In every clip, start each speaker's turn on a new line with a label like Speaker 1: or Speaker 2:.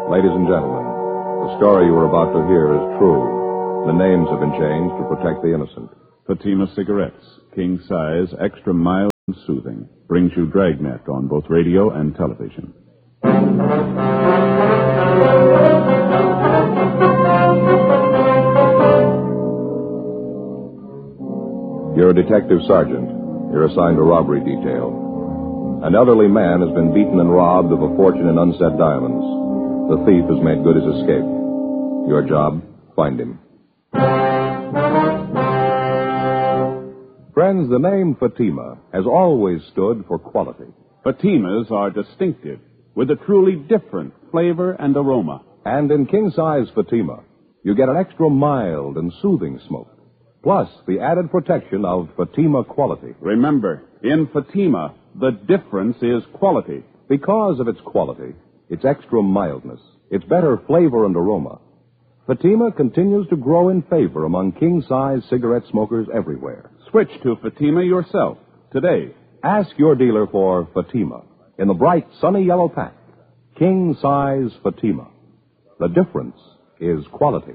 Speaker 1: Ladies and gentlemen, the story you are about to hear is true. The names have been changed to protect the innocent.
Speaker 2: Fatima Cigarettes, king size, extra mild and soothing, brings you Dragnet on both radio and television.
Speaker 1: You're a detective sergeant. You're assigned to robbery detail. An elderly man has been beaten and robbed of a fortune in unset diamonds. The thief has made good his escape. Your job, find him. Friends, the name Fatima has always stood for quality.
Speaker 2: Fatimas are distinctive, with a truly different flavor and aroma.
Speaker 1: And in king-size Fatima, you get an extra mild and soothing smoke, plus the added protection of Fatima quality.
Speaker 2: Remember, in Fatima, the difference is quality.
Speaker 1: Because of its quality, its extra mildness, its better flavor and aroma, Fatima continues to grow in favor among king-size cigarette smokers everywhere.
Speaker 2: Switch to Fatima yourself today.
Speaker 1: Ask your dealer for Fatima in the bright, sunny yellow pack. King-size Fatima. The difference is quality.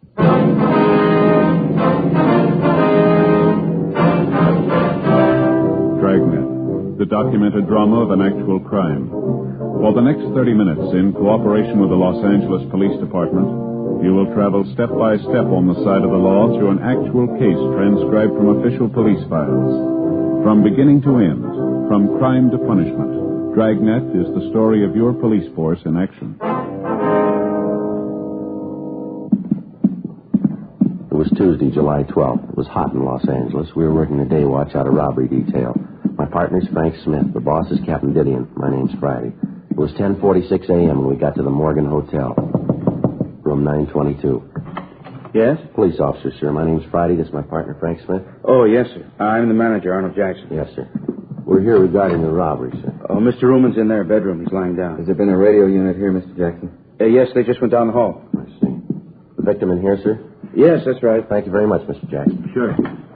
Speaker 2: Dragnet, the documented drama of an actual crime. For the next 30 minutes, in cooperation with the Los Angeles Police Department, you will travel step by step on the side of the law through an actual case transcribed from official police files. From beginning to end, from crime to punishment, Dragnet is the story of your police force in action.
Speaker 3: It was Tuesday, July 12th. It was hot in Los Angeles. We were working the day watch out of robbery detail. My partner's Frank Smith. The boss is Captain Didion. My name's Friday. It was 10:46 a.m. when we got to the Morgan Hotel. Room 922.
Speaker 4: Yes?
Speaker 3: Police officer, sir. My name's Friday. This is my partner, Frank Smith.
Speaker 4: Oh, yes, sir. I'm the manager, Arnold Jackson.
Speaker 3: Yes, sir. We're here regarding the robbery, sir.
Speaker 4: Oh, Mr. Ruman's in their bedroom. He's lying down.
Speaker 5: Has there been a radio unit here, Mr. Jackson?
Speaker 4: Yes, they just went down the hall.
Speaker 3: I see. The victim in here, sir?
Speaker 4: Yes, that's right.
Speaker 3: Thank you very much, Mr. Jackson.
Speaker 4: Sure.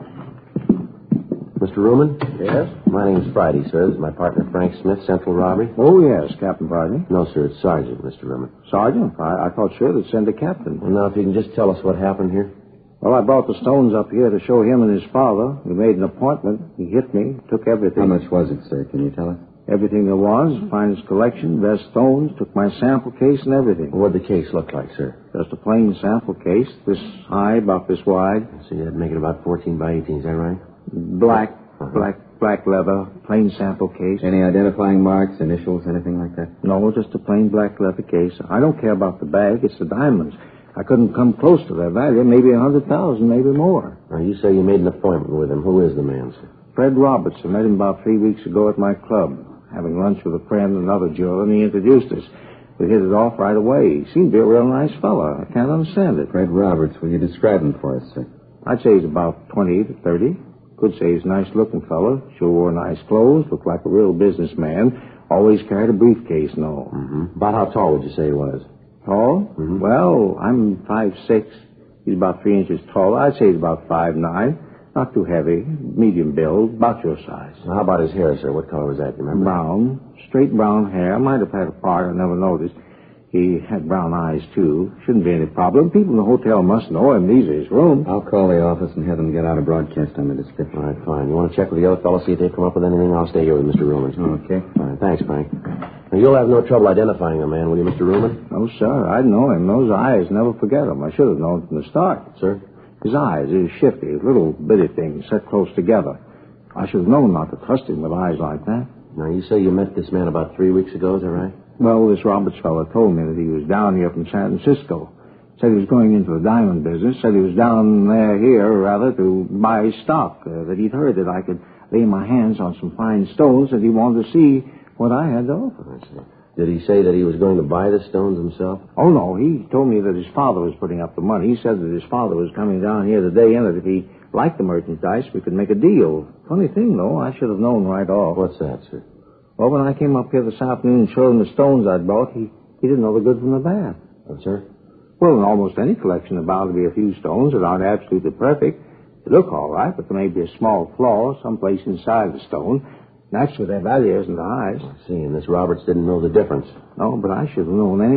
Speaker 3: Mr. Ruman?
Speaker 4: Yes?
Speaker 3: My name's Friday, sir. This is my partner, Frank Smith, Central Robbery.
Speaker 6: Oh, yes, Captain Friday.
Speaker 3: No, sir. It's Sergeant, Mr. Ruman.
Speaker 6: Sergeant? I thought sure they'd send a captain.
Speaker 3: Well, now, if you can just tell us what happened here.
Speaker 6: Well, I brought the stones up here to show him and his father. We made an appointment. He hit me, took everything.
Speaker 5: How much was it, sir? Can you tell us?
Speaker 6: Everything there was, finest collection, best stones, took my sample case and everything.
Speaker 3: What'd the case look like, sir?
Speaker 6: Just a plain sample case, this high, about this wide.
Speaker 3: So you'd make it about 14 by 18, is that right?
Speaker 6: Black leather, plain sample case.
Speaker 5: Any identifying marks, initials, anything like that?
Speaker 6: No, just a plain black leather case. I don't care about the bag, it's the diamonds. I couldn't come close to their value, maybe 100,000, maybe more.
Speaker 3: Now, you say you made an appointment with him. Who is the man, sir?
Speaker 6: Fred Roberts. I met him about 3 weeks ago at my club, having lunch with a friend and another jeweler, and he introduced us. We hit it off right away. He seemed to be a real nice fellow. I can't understand it.
Speaker 5: Fred Roberts, will you describe him for us, sir?
Speaker 6: I'd say he's about 20 to 30. Could say he's a nice-looking fellow. Sure wore nice clothes, looked like a real businessman. Always carried a briefcase and all.
Speaker 3: Mm-hmm. About how tall would you say he was?
Speaker 6: Tall?
Speaker 3: Mm-hmm.
Speaker 6: Well, I'm 5'6". He's about 3 inches taller. I'd say he's about 5'9". Not too heavy. Medium build. About your size.
Speaker 3: Now, how about his hair, sir? What color was that, do you remember?
Speaker 6: Brown. Straight brown hair. Might have had a part. I never noticed. He had brown eyes, too. Shouldn't be any problem. People in the hotel must know him. These are his rooms.
Speaker 5: I'll call the office and have them get out a broadcast on the description.
Speaker 3: All right, fine. You want to check with the other fellows, see if they've come up with anything? I'll stay here with Mr. Ruman.
Speaker 5: Okay.
Speaker 3: Fine. Thanks, Frank. Now, you'll have no trouble identifying the man, will you, Mr. Ruman?
Speaker 6: No, sir. I'd know him. Those eyes, never forget them. I should have known from the start.
Speaker 3: Sir?
Speaker 6: His eyes, his shifty, little bitty things set close together. I should have known not to trust him with eyes like that.
Speaker 3: Now, you say you met this man about 3 weeks ago, is that right?
Speaker 6: Well, this Roberts fellow told me that he was down here from San Francisco. Said he was going into the diamond business. Said he was down here, rather, to buy stock. That he'd heard that I could lay my hands on some fine stones, and he wanted to see what I had to offer.
Speaker 3: I see. Did he say that he was going to buy the stones himself?
Speaker 6: Oh, no. He told me that his father was putting up the money. He said that his father was coming down here today, and that if he liked the merchandise, we could make a deal. Funny thing, though, I should have known right off.
Speaker 3: What's that, sir?
Speaker 6: Well, when I came up here this afternoon and showed him the stones I'd brought, he didn't know the good from the bad.
Speaker 3: What, sir?
Speaker 6: Well, in almost any collection, there's bound to be a few stones that aren't absolutely perfect. They look all right, but there may be a small flaw someplace inside the stone. Naturally, their value isn't the highest.
Speaker 3: I see, and this Roberts didn't know the difference.
Speaker 6: No, but I should have known anyway.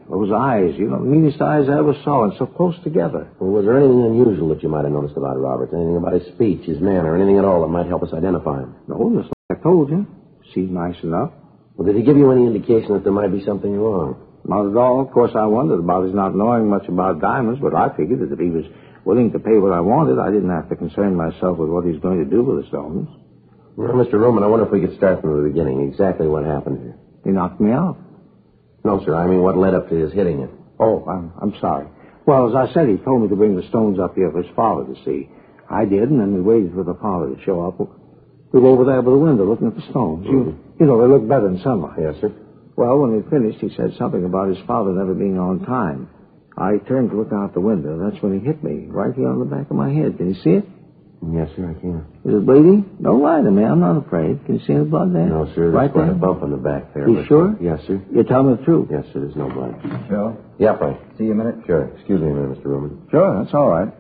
Speaker 6: Those eyes, the meanest eyes I ever saw, and so close together.
Speaker 3: Well, was there anything unusual that you might have noticed about Robert? Anything about his speech, his manner, anything at all that might help us identify him?
Speaker 6: No, just like I told you. Seemed nice enough.
Speaker 3: Well, did he give you any indication that there might be something wrong?
Speaker 6: Not at all. Of course, I wondered about his not knowing much about diamonds, but I figured that if he was willing to pay what I wanted, I didn't have to concern myself with what he's going to do with the stones.
Speaker 3: Well, Mr. Roman, I wonder if we could start from the beginning. Exactly what happened here.
Speaker 6: He knocked me out.
Speaker 3: No, sir. I mean, what led up to his hitting it?
Speaker 6: Oh, I'm sorry. Well, as I said, he told me to bring the stones up here for his father to see. I did, and then we waited for the father to show up. We were over there by the window looking at the stones.
Speaker 3: Mm-hmm.
Speaker 6: They look better in sunlight.
Speaker 3: Yes, sir.
Speaker 6: Well, when we finished, he said something about his father never being on time. I turned to look out the window. That's when he hit me, right here on the back of my head. Can you see it?
Speaker 3: Yes, sir, I can.
Speaker 6: Is it bleeding? Don't lie to me. I'm not afraid. Can you see any blood there?
Speaker 3: No, sir.
Speaker 6: Right
Speaker 3: There's quite
Speaker 6: there?
Speaker 3: a bump on the back there.
Speaker 6: You sure?
Speaker 3: Yes, sir.
Speaker 6: You're telling the truth?
Speaker 3: Yes, sir. There's no blood.
Speaker 5: Joe?
Speaker 3: Yeah, Frank.
Speaker 5: See you a minute?
Speaker 3: Sure. Excuse me a minute, Mr. Roman.
Speaker 6: Sure, that's all right.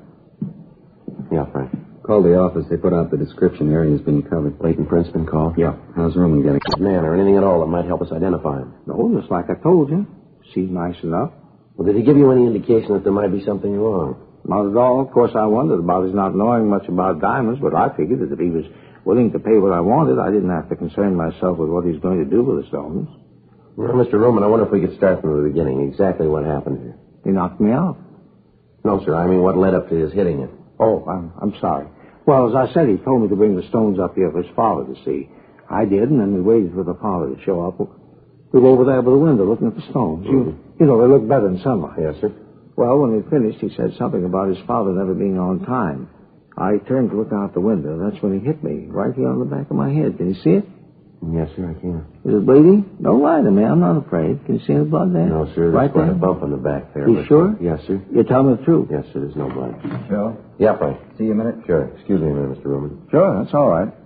Speaker 3: Yeah, Frank.
Speaker 5: Called the office. They put out the description. Area's been covered.
Speaker 3: Leighton Prince been called?
Speaker 5: Yeah. How's Roman getting?
Speaker 3: His manner, anything at all that might help us identify him.
Speaker 6: No, just like I told you. Seemed nice enough.
Speaker 3: Well, did he give you any indication that there might be something wrong?
Speaker 6: Not at all. Of course, I wondered about his not knowing much about diamonds, but I figured that if he was willing to pay what I wanted, I didn't have to concern myself with what he's going to do with the stones.
Speaker 3: Well, Mr. Roman, I wonder if we could start from the beginning. Exactly what happened here.
Speaker 6: He knocked me out.
Speaker 3: No, sir. I mean, what led up to his hitting it?
Speaker 6: Oh, I'm sorry. Well, as I said, he told me to bring the stones up here for his father to see. I did, and then we waited for the father to show up. We were over there by the window looking at the stones.
Speaker 3: Mm-hmm.
Speaker 6: They look better in sunlight.
Speaker 3: Yes, sir.
Speaker 6: Well, when we finished, he said something about his father never being on time. I turned to look out the window. That's when he hit me, right here on the back of my head. Can you see it?
Speaker 3: Yes, sir, I can.
Speaker 6: Is it bleeding? Don't lie to me. I'm not afraid. Can you see any blood there?
Speaker 3: No, sir. There's
Speaker 6: right
Speaker 3: quite
Speaker 6: there?
Speaker 3: a bump on the back there.
Speaker 6: You sure?
Speaker 3: Yes, sir.
Speaker 6: You're telling the truth?
Speaker 3: Yes, sir. There's no blood.
Speaker 5: Joe?
Speaker 3: Yeah, Frank.
Speaker 5: See you a minute?
Speaker 3: Sure. Excuse me a minute, Mr. Roman.
Speaker 6: Sure, that's all right.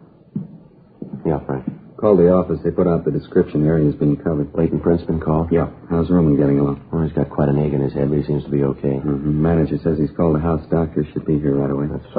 Speaker 3: Yeah, Frank.
Speaker 5: Called the office. They put out the description. Area's been covered.
Speaker 3: Leighton Prince been called?
Speaker 5: Yeah. How's Roman getting along?
Speaker 3: Well, he's got quite an egg in his head, but he seems to be okay.
Speaker 5: Mm-hmm. Manager says he's called the house doctor. Should be here right away.
Speaker 3: That's